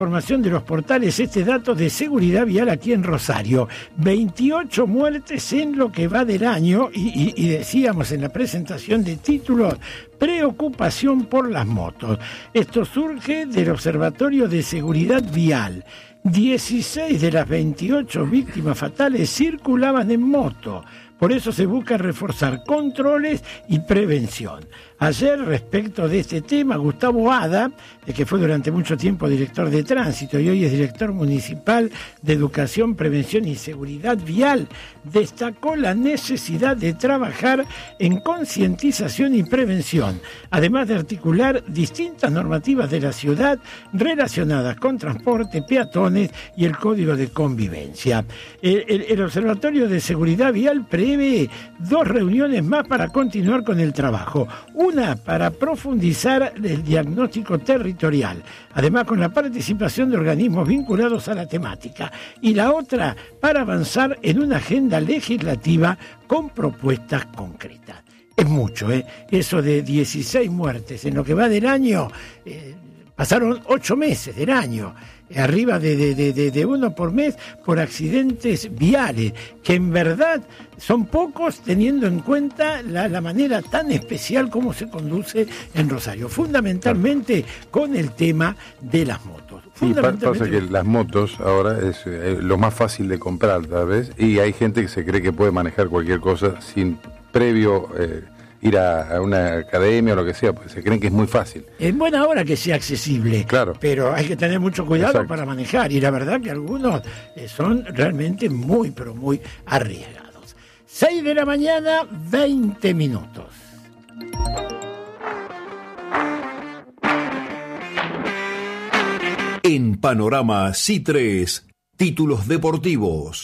Información de los portales, este dato de seguridad vial aquí en Rosario. 28 muertes en lo que va del año y decíamos en la presentación de títulos, preocupación por las motos. Esto surge del Observatorio de Seguridad Vial. 16 de las 28 víctimas fatales circulaban en moto. Por eso se busca reforzar controles y prevención. Ayer, respecto de este tema, Gustavo Ada, que fue durante mucho tiempo director de tránsito y hoy es director municipal de Educación, Prevención y Seguridad Vial, destacó la necesidad de trabajar en concientización y prevención, además de articular distintas normativas de la ciudad relacionadas con transporte, peatones y el Código de Convivencia. El Observatorio de Seguridad Vial prevé 2 reuniones más para continuar con el trabajo. Una para profundizar el diagnóstico territorial, además con la participación de organismos vinculados a la temática, y la otra para avanzar en una agenda legislativa con propuestas concretas. Es mucho, eso de 16 muertes en lo que va del año. Pasaron 8 meses del año, arriba de uno por mes por accidentes viales, que en verdad son pocos teniendo en cuenta la manera tan especial como se conduce en Rosario, fundamentalmente con el tema de las motos. Sí, pasa que las motos ahora es lo más fácil de comprar, tal vez, y hay gente que se cree que puede manejar cualquier cosa sin previo ir a una academia o lo que sea, porque se creen que es muy fácil. Es buena hora que sea accesible, claro, pero hay que tener mucho cuidado. Exacto. Para manejar, y la verdad que algunos son realmente muy, pero muy arriesgados. 6 de la mañana, 20 minutos. En Panorama C3, títulos deportivos.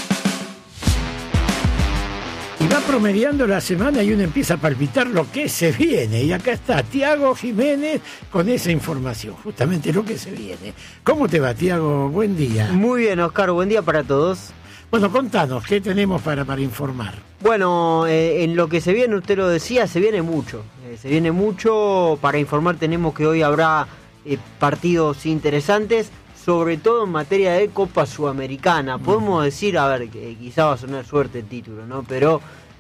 Y va promediando la semana y uno empieza a palpitar lo que se viene. Y acá está Tiago Jiménez con esa información, justamente lo que se viene. ¿Cómo te va, Tiago? Buen día. Muy bien, Oscar, buen día para todos. Bueno, contanos, ¿qué tenemos para informar? Bueno, en lo que se viene, usted lo decía, se viene mucho. Para informar tenemos que hoy habrá partidos interesantes, sobre todo en materia de Copa Sudamericana. Podemos decir, a ver, que quizá va a sonar suerte el título, ¿no? Pero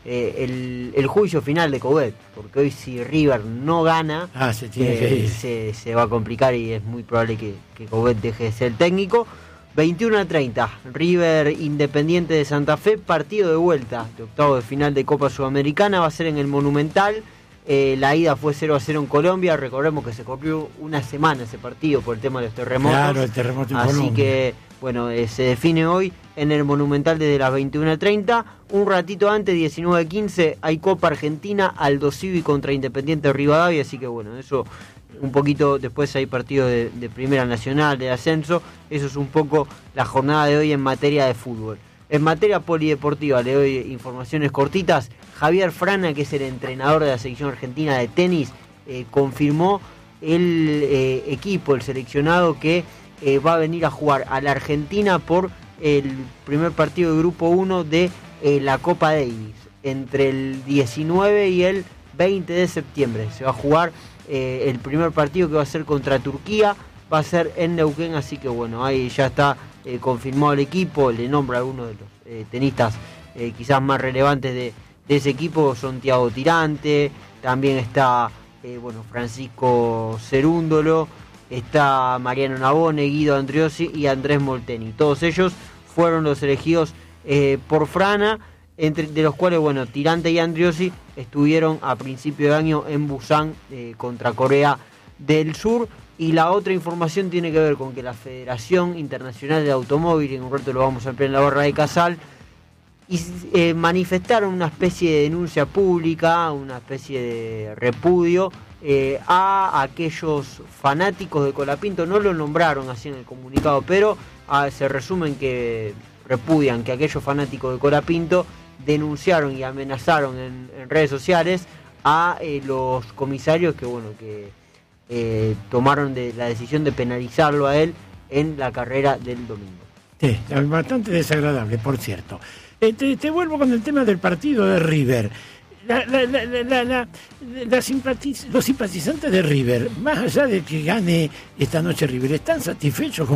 el juicio final de Coudet, porque hoy si River no gana, se va a complicar y es muy probable que Coudet deje de ser el técnico. 21:30, River Independiente de Santa Fe, partido de vuelta de octavo de final de Copa Sudamericana, va a ser en el Monumental. La ida fue 0-0 en Colombia, recordemos que se corrió una semana ese partido por el tema de los terremotos. Claro, el terremoto en Colombia. Así que, bueno, se define hoy en el Monumental desde las 21:30. Un ratito antes, 19:15, hay Copa Argentina, Aldo Civi contra Independiente de Rivadavia, así que bueno, eso un poquito, después hay partido de Primera Nacional, de ascenso, eso es un poco la jornada de hoy en materia de fútbol. En materia polideportiva, le doy informaciones cortitas. Javier Frana, que es el entrenador de la selección argentina de tenis, confirmó el equipo, el seleccionado que va a venir a jugar a la Argentina por el primer partido de Grupo 1 de la Copa Davis, entre el 19 y el 20 de septiembre. Se va a jugar el primer partido, que va a ser contra Turquía, va a ser en Neuquén, así que bueno, ahí ya está confirmado el equipo. Le nombro a algunos de los tenistas quizás más relevantes de ese equipo, son Thiago Tirante, también está Francisco Cerúndolo, está Mariano Navone, Guido Andriossi y Andrés Molteni. Todos ellos fueron los elegidos por Frana, de los cuales, Tirante y Andriossi estuvieron a principio de año en Busan contra Corea del Sur. Y la otra información tiene que ver con que la Federación Internacional de Automóvil, en un rato lo vamos a ampliar en la barra de Casal, manifestaron una especie de denuncia pública, una especie de repudio a aquellos fanáticos de Colapinto. No lo nombraron así en el comunicado, pero se resumen que repudian que aquellos fanáticos de Colapinto denunciaron y amenazaron en redes sociales a los comisarios que tomaron la decisión de penalizarlo a él en la carrera del domingo. Sí, bastante desagradable, por cierto. Te vuelvo con el tema del partido de River. Los simpatizantes de River, más allá de que gane esta noche River, ¿están satisfechos con